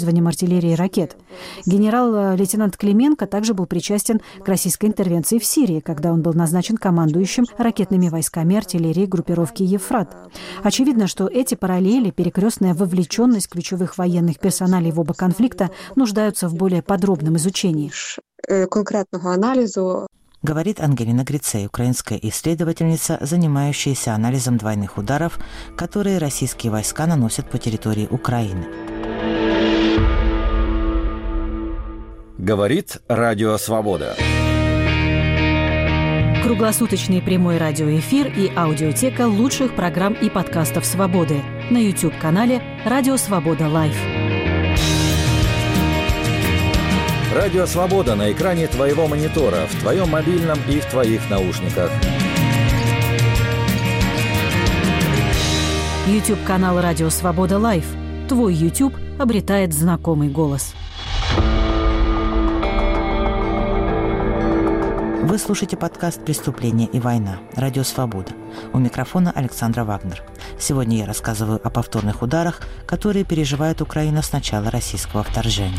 использованием артиллерии и ракет. Генерал-лейтенант Клименко также был причастен к российской интервенции в Сирии, когда он был назначен командующим ракетными войсками артиллерии группировки «Ефрат». Очевидно, что эти параллели, перекрестная вовлеченность ключевых военных персоналей в оба конфликта нуждаются в более подробном изучении. Конкретного анализа, говорит Ангелина Грицей, украинская исследовательница, занимающаяся анализом двойных ударов, которые российские войска наносят по территории Украины. Говорит Радио Свобода. Круглосуточный прямой радиоэфир и аудиотека лучших программ и подкастов «Свободы» на YouTube-канале «Радио Свобода Лайв». Радио Свобода на экране твоего монитора, в твоем мобильном и в твоих наушниках. YouTube-канал «Радио Свобода Лайв». Твой YouTube обретает знакомый голос. Вы слушаете подкаст «Преступление и война». Радио Свобода. У микрофона Александра Вагнер. Сегодня я рассказываю о повторных ударах, которые переживает Украина с начала российского вторжения.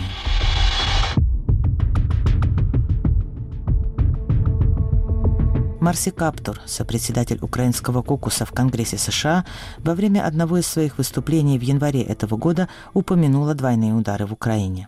Марси Каптур, сопредседатель украинского кокуса в Конгрессе США, во время одного из своих выступлений в январе этого года упомянула двойные удары в Украине.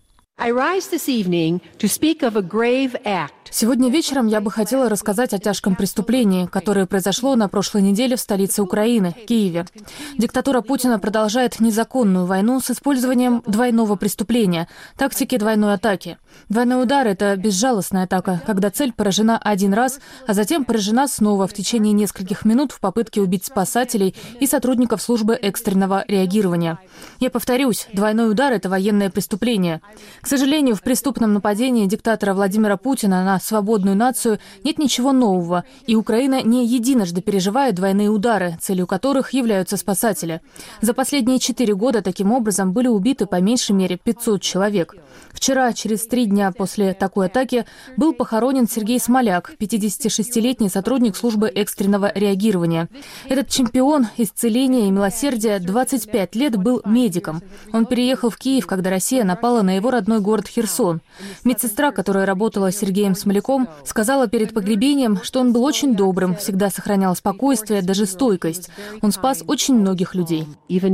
Сегодня вечером я бы хотела рассказать о тяжком преступлении, которое произошло на прошлой неделе в столице Украины, Киеве. Диктатура Путина продолжает незаконную войну с использованием двойного преступления, тактики двойной атаки. Двойной удар – это безжалостная атака, когда цель поражена один раз, а затем поражена снова в течение нескольких минут в попытке убить спасателей и сотрудников службы экстренного реагирования. Я повторюсь, двойной удар – это военное преступление. К сожалению, в преступном нападении диктатора Владимира Путина на свободную нацию нет ничего нового, и Украина не единожды переживает двойные удары, целью которых являются спасатели. За последние 4 года таким образом были убиты по меньшей мере 500 человек. Вчера, через 3 дня после такой атаки, был похоронен Сергей Смоляк, 56-летний сотрудник службы экстренного реагирования. Этот чемпион исцеления и милосердия 25 лет был медиком. Он переехал в Киев, когда Россия напала на его родной город Херсон. Медсестра, которая работала с Сергеем Смоляком, сказала перед погребением, что он был очень добрым, всегда сохранял спокойствие, даже стойкость. Он спас очень многих людей.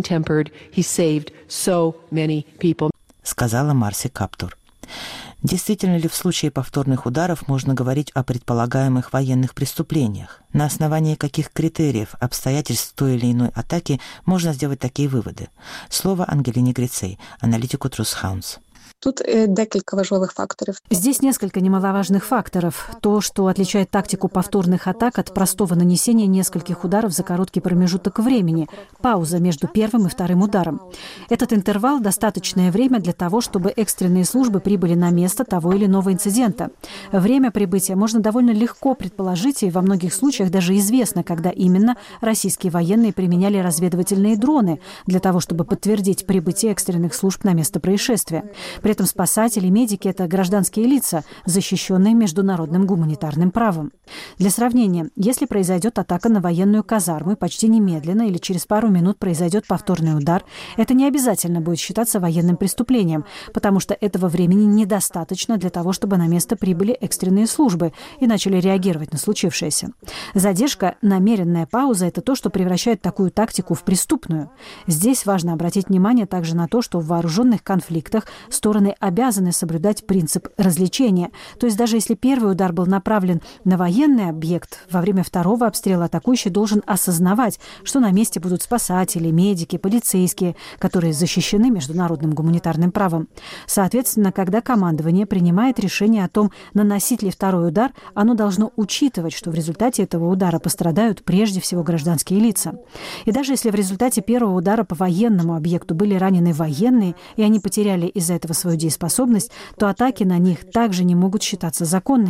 Сказала Марси Каптур. Действительно ли в случае повторных ударов можно говорить о предполагаемых военных преступлениях? На основании каких критериев, обстоятельств той или иной атаки можно сделать такие выводы? Слово Ангелине Грицей, аналитику Трусхаунс. Тут декілька важливих факторів. Здесь несколько немаловажных факторов. То, что отличает тактику повторных атак от простого нанесения нескольких ударов за короткий промежуток времени. Пауза между первым и вторым ударом. Этот интервал – достаточное время для того, чтобы экстренные службы прибыли на место того или иного инцидента. Время прибытия можно довольно легко предположить, и во многих случаях даже известно, когда именно российские военные применяли разведывательные дроны для того, чтобы подтвердить прибытие экстренных служб на место происшествия. При этом спасатели, медики – это гражданские лица, защищенные международным гуманитарным правом. Для сравнения, если произойдет атака на военную казарму и почти немедленно или через пару минут произойдет повторный удар, это не обязательно будет считаться военным преступлением, потому что этого времени недостаточно для того, чтобы на место прибыли экстренные службы и начали реагировать на случившееся. Задержка, намеренная пауза – это то, что превращает такую тактику в преступную. Здесь важно обратить внимание также на то, что в вооруженных конфликтах стороны обязаны соблюдать принцип развлечения. То есть даже если первый удар был направлен на военный объект, во время второго обстрела атакующий должен осознавать, что на месте будут спасатели, медики, полицейские, которые защищены международным гуманитарным правом. Соответственно, когда командование принимает решение о том, наносить ли второй удар, оно должно учитывать, что в результате этого удара пострадают прежде всего гражданские лица. И даже если в результате первого удара по военному объекту были ранены военные, и они потеряли из-за этого свою дееспособность, то атаки на них также не могут считаться законными.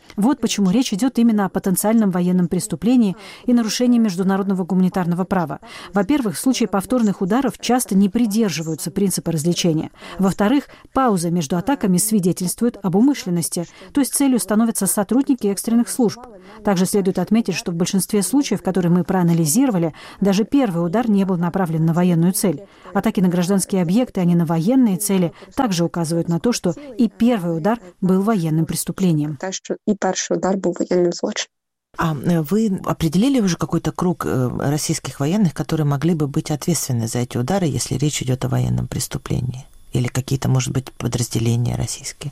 Вот почему речь идет именно о потенциальном военном преступлении и нарушении международного гуманитарного права. Во-первых, в случае повторных ударов часто не придерживаются принципа развлечения. Во-вторых, пауза между атаками свидетельствует об умышленности, то есть целью становятся сотрудники экстренных служб. Также следует отметить, что в большинстве случаев, которые мы проанализировали, даже первый удар не был направлен на военную цель. Атаки на гражданские объекты, а не на военные цели, также указывают на то, что и первый удар был военным преступлением. И первый удар был военным злочином. А вы определили уже какой-то круг российских военных, которые могли бы быть ответственны за эти удары, если речь идет о военном преступлении? Или какие-то, может быть, подразделения российские?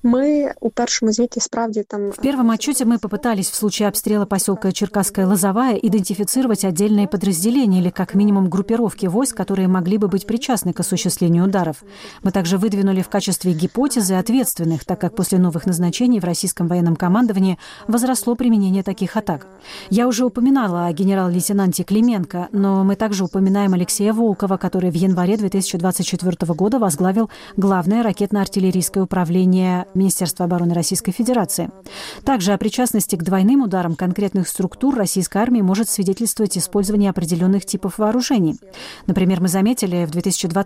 Мы у первом звіті справді там... В первом отчете мы попытались в случае обстрела поселка Черкасская Лозовая идентифицировать отдельные подразделения или как минимум группировки войск, которые могли бы быть причастны к осуществлению ударов. Мы также выдвинули в качестве гипотезы ответственных, так как после новых назначений в российском военном командовании возросло применение таких атак. Я уже упоминала о генерал-лейтенанте Клименко, но мы также упоминаем Алексея Волкова, который в январе 2024 года возглавил Главное ракетно-артиллерийское управление Министерства обороны Российской Федерации. Также о причастности к двойным ударам конкретных структур российской армии может свидетельствовать использование определенных типов вооружений. Например, мы заметили в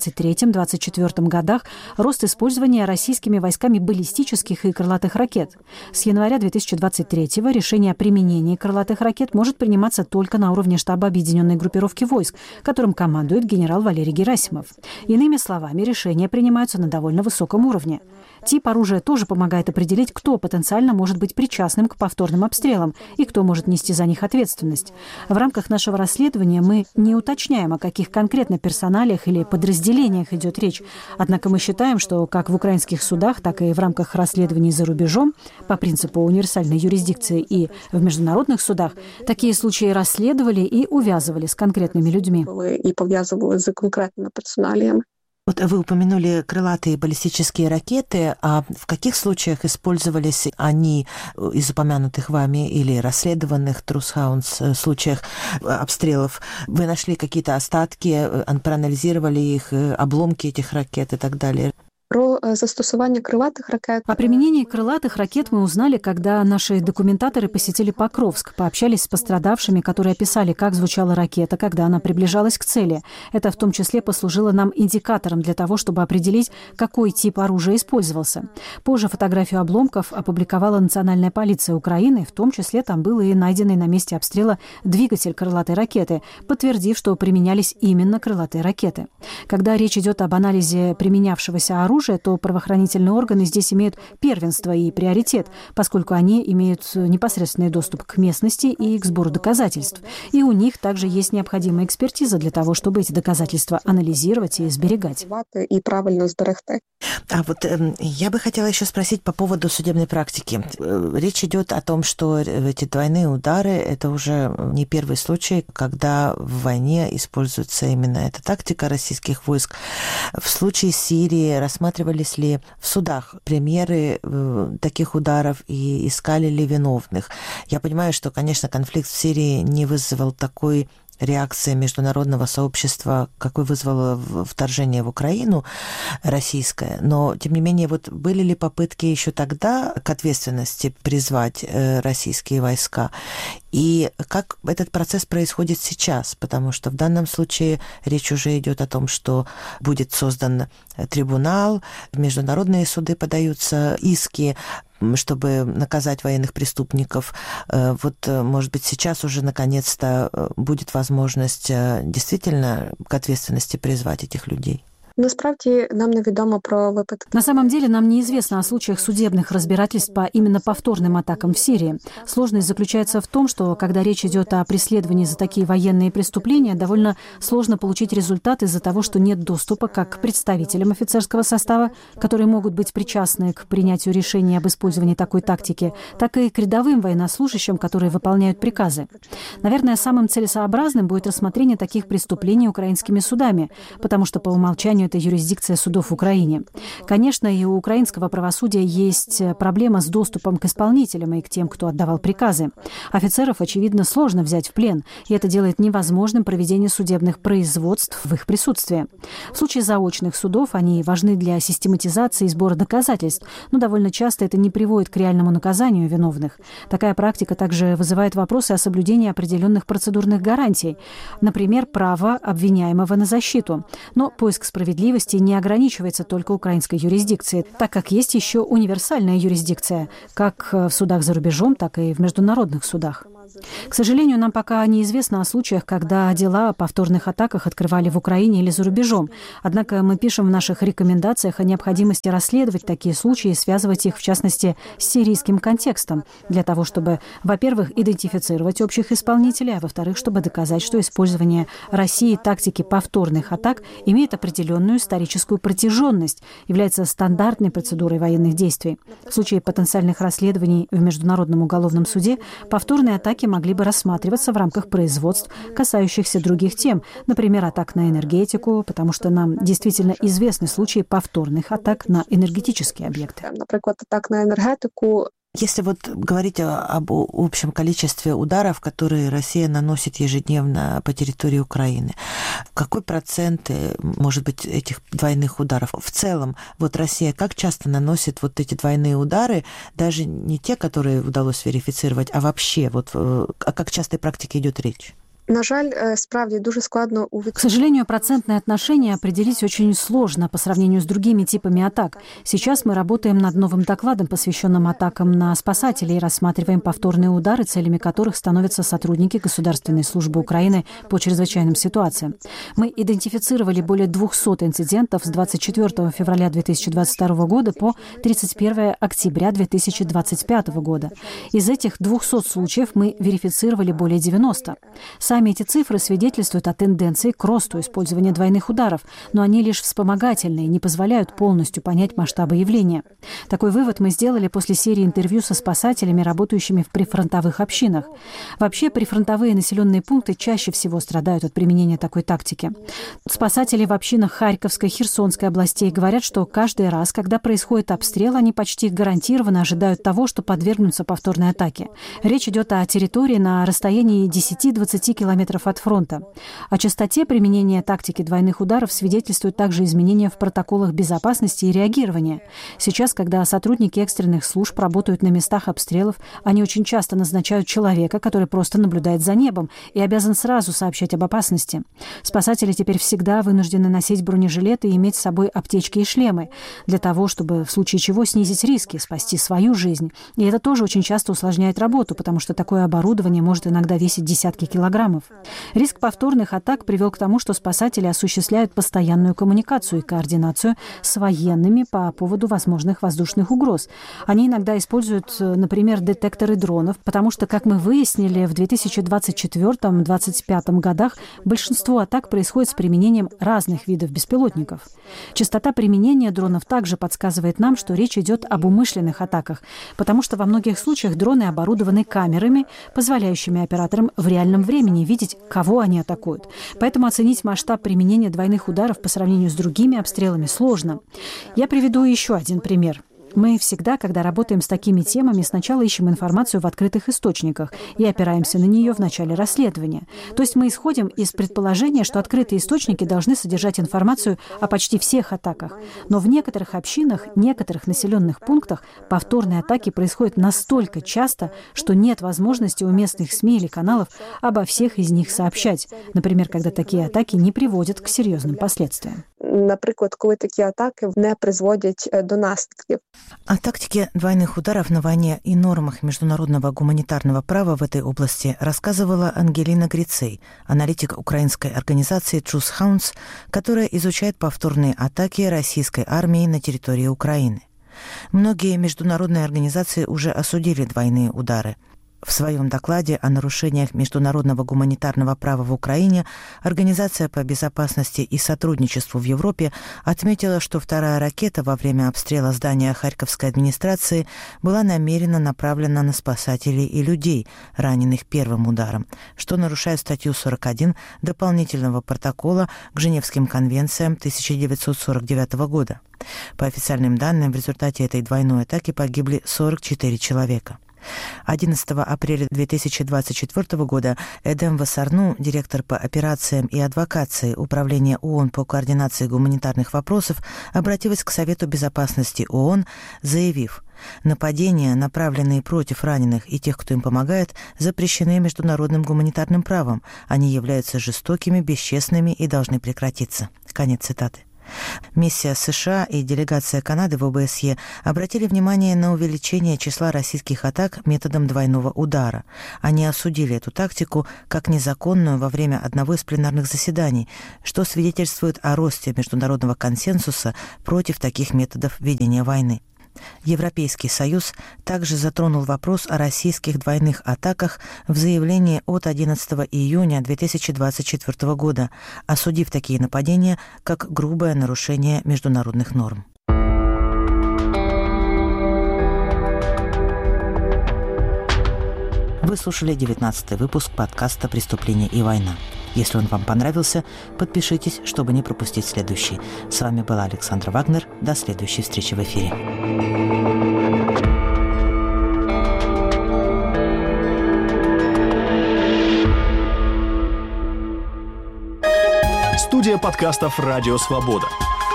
2023-2024 годах рост использования российскими войсками баллистических и крылатых ракет. С января 2023-го решение о применении крылатых ракет может приниматься только на уровне штаба объединенной группировки войск, которым командует генерал Валерий Герасимов. Иными словами, решения принимаются на довольно высоком уровне. Тип оружия тоже помогает определить, кто потенциально может быть причастным к повторным обстрелам и кто может нести за них ответственность. В рамках нашего расследования мы не уточняем, о каких конкретно персоналиях или подразделениях идет речь. Однако мы считаем, что как в украинских судах, так и в рамках расследований за рубежом по принципу универсальной юрисдикции и в международных судах такие случаи расследовали и увязывали с конкретными людьми. И пов'язували з конкретними персоналіями. Вот вы упомянули крылатые баллистические ракеты, а в каких случаях использовались они из упомянутых вами или расследованных Трусхаунс случаях обстрелов? Вы нашли какие-то остатки, проанализировали их, обломки этих ракет и так далее? Про застосування крилатих ракет. О применении крылатых ракет мы узнали, когда наши документаторы посетили Покровск, пообщались с пострадавшими, которые описали, как звучала ракета, когда она приближалась к цели. Это в том числе послужило нам индикатором для того, чтобы определить, какой тип оружия использовался. Позже фотографию обломков опубликовала Национальная полиция Украины, в том числе там был и найденный на месте обстрела двигатель крылатой ракеты, подтвердив, что применялись именно крылатые ракеты. Когда речь идет об анализе применявшегося оружия, то правоохранительные органы здесь имеют первенство и приоритет, поскольку они имеют непосредственный доступ к местности и к сбору доказательств. И у них также есть необходимая экспертиза для того, чтобы эти доказательства анализировать и сберегать. И правильно сберегти. А вот я бы хотела еще спросить по поводу судебной практики. Речь идет о том, что эти двойные удары – это уже не первый случай, когда в войне используется именно эта тактика российских войск. В случае Сирии рассматривались ли в судах примеры таких ударов и искали ли виновных? Я понимаю, что, конечно, конфликт в Сирии не вызвал такой реакция международного сообщества, какой вызвало вторжение в Украину российское. Но, тем не менее, вот были ли попытки еще тогда к ответственности призвать российские войска? И как этот процесс происходит сейчас? Потому что в данном случае речь уже идет о том, что будет создан трибунал, в международные суды подаются иски, чтобы наказать военных преступников. Вот, может быть, сейчас уже наконец-то будет возможность действительно к ответственности призвать этих людей? Насправді нам невідомо про випадки. На самом деле нам неизвестно о случаях судебных разбирательств по именно повторным атакам в Сирии. Сложность заключается в том, что когда речь идет о преследовании за такие военные преступления, довольно сложно получить результат из-за того, что нет доступа как к представителям офицерского состава, которые могут быть причастны к принятию решений об использовании такой тактики, так и к рядовым военнослужащим, которые выполняют приказы. Наверное, самым целесообразным будет рассмотрение таких преступлений украинскими судами, потому что по умолчанию сожалению, это юрисдикция судов в Украине. Конечно, и у украинского правосудия есть проблема с доступом к исполнителям и к тем, кто отдавал приказы. Офицеров, очевидно, сложно взять в плен, и это делает невозможным проведение судебных производств в их присутствии. В случае заочных судов они важны для систематизации и сбора доказательств, но довольно часто это не приводит к реальному наказанию виновных. Такая практика также вызывает вопросы о соблюдении определенных процедурных гарантий, например, право обвиняемого на защиту. Но поиск справедливости не ограничивается только украинской юрисдикцией, так как есть еще универсальная юрисдикция, как в судах за рубежом, так и в международных судах. К сожалению, нам пока неизвестно о случаях, когда дела о повторных атаках открывали в Украине или за рубежом. Однако мы пишем в наших рекомендациях о необходимости расследовать такие случаи и связывать их, в частности, с сирийским контекстом, для того, чтобы, во-первых, идентифицировать общих исполнителей, а во-вторых, чтобы доказать, что использование России тактики повторных атак имеет определенную историческую протяженность, является стандартной процедурой военных действий. В случае потенциальных расследований в Международном уголовном суде повторные атаки могли бы рассматриваться в рамках производств, касающихся других тем, например, атак на энергетику, потому что нам действительно известны случаи повторных атак на энергетические объекты. Например, атак на энергетику. Если вот говорить об общем количестве ударов, которые Россия наносит ежедневно по территории Украины, какой процент, может быть, этих двойных ударов? В целом, вот Россия как часто наносит вот эти двойные удары, даже не те, которые удалось верифицировать, а вообще, вот о как частой практике идет речь? На жаль, справді дуже складно К сожалению, процентное отношение определить очень сложно по сравнению с другими типами атак. Сейчас мы работаем над новым докладом, посвященным атакам на спасателей, и рассматриваем повторные удары, целями которых становятся сотрудники Государственной службы Украины по чрезвычайным ситуациям. Мы идентифицировали более 200 инцидентов с 24 февраля 2022 года по 31 октября 2025 года. Из этих 200 случаев мы верифицировали более 90. Сами эти цифры свидетельствуют о тенденции к росту использования двойных ударов, но они лишь вспомогательные, не позволяют полностью понять масштабы явления. Такой вывод мы сделали после серии интервью со спасателями, работающими в прифронтовых общинах. Вообще, прифронтовые населенные пункты чаще всего страдают от применения такой тактики. Спасатели в общинах Харьковской, Херсонской областей говорят, что каждый раз, когда происходит обстрел, они почти гарантированно ожидают того, что подвергнутся повторной атаке. Речь идет о территории на расстоянии 10-20 километров от фронта. О частоте применения тактики двойных ударов свидетельствуют также изменения в протоколах безопасности и реагирования. Сейчас, когда сотрудники экстренных служб работают на местах обстрелов, они очень часто назначают человека, который просто наблюдает за небом и обязан сразу сообщать об опасности. Спасатели теперь всегда вынуждены носить бронежилеты и иметь с собой аптечки и шлемы, для того, чтобы в случае чего снизить риски, спасти свою жизнь. И это тоже очень часто усложняет работу, потому что такое оборудование может иногда весить десятки килограммов. Риск повторных атак привел к тому, что спасатели осуществляют постоянную коммуникацию и координацию с военными по поводу возможных воздушных угроз. Они иногда используют, например, детекторы дронов, потому что, как мы выяснили, в 2024-2025 годах большинство атак происходит с применением разных видов беспилотников. Частота применения дронов также подсказывает нам, что речь идет об умышленных атаках, потому что во многих случаях дроны оборудованы камерами, позволяющими операторам в реальном времени видеть, кого они атакуют. Поэтому оценить масштаб применения двойных ударов по сравнению с другими обстрелами сложно. Я приведу еще один пример. Мы всегда, когда работаем с такими темами, сначала ищем информацию в открытых источниках и опираемся на нее в начале расследования. То есть мы исходим из предположения, что открытые источники должны содержать информацию о почти всех атаках. Но в некоторых общинах, некоторых населенных пунктах повторные атаки происходят настолько часто, что нет возможности у местных СМИ или каналов обо всех из них сообщать. Например, когда такие атаки не приводят к серьезным последствиям. Наприклад, коли такі атаки не призводять до наслідків. О тактике двойных ударов на войне и нормах международного гуманитарного права в этой области рассказывала Ангелина Грицей, аналитик украинской организации Truth Hounds, которая изучает повторные атаки российской армии на территории Украины. Многие международные организации уже осудили двойные удары. В своем докладе о нарушениях международного гуманитарного права в Украине Организация по безопасности и сотрудничеству в Европе отметила, что вторая ракета во время обстрела здания Харьковской администрации была намеренно направлена на спасателей и людей, раненых первым ударом, что нарушает статью 41 дополнительного протокола к Женевским конвенциям 1949 года. По официальным данным, в результате этой двойной атаки погибли 44 человека. 11 апреля 2024 года Эдем Вассарну, директор по операциям и адвокации Управления ООН по координации гуманитарных вопросов, обратилась к Совету безопасности ООН, заявив: «Нападения, направленные против раненых и тех, кто им помогает, запрещены международным гуманитарным правом. Они являются жестокими, бесчестными и должны прекратиться». Конец цитаты. Миссия США и делегация Канады в ОБСЕ обратили внимание на увеличение числа российских атак методом двойного удара. Они осудили эту тактику как незаконную во время одного из пленарных заседаний, что свидетельствует о росте международного консенсуса против таких методов ведения войны. Европейский Союз также затронул вопрос о российских двойных атаках в заявлении от 11 июня 2024 года, осудив такие нападения как грубое нарушение международных норм. Вы слушали 19-й выпуск подкаста «Преступление и война». Если он вам понравился, подпишитесь, чтобы не пропустить следующий. С вами была Александра Вагнер. До следующей встречи в эфире. Студия подкастов «Радио Свобода».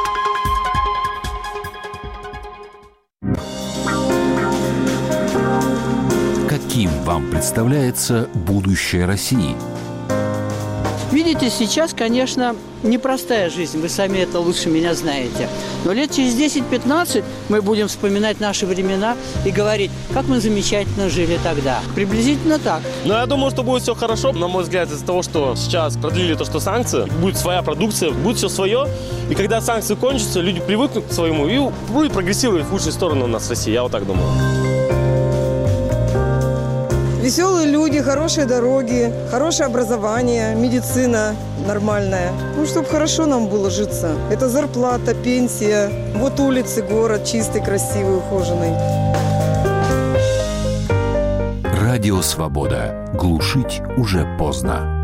Каким вам представляется будущее России? Видите, сейчас, конечно, непростая жизнь, вы сами это лучше меня знаете. Но лет через 10-15 мы будем вспоминать наши времена и говорить, как мы замечательно жили тогда. Приблизительно так. Но я думаю, что будет все хорошо. На мой взгляд, из-за того, что сейчас продлили то, что санкции, будет своя продукция, будет все свое. И когда санкции кончатся, люди привыкнут к своему и будет прогрессировать в лучшую сторону у нас в России. Я вот так думаю. Веселые люди, хорошие дороги, хорошее образование, медицина нормальная. Ну, чтобы хорошо нам было житься. Это зарплата, пенсия. Вот улицы, город чистый, красивый, ухоженный. Радио Свобода. Глушить уже поздно.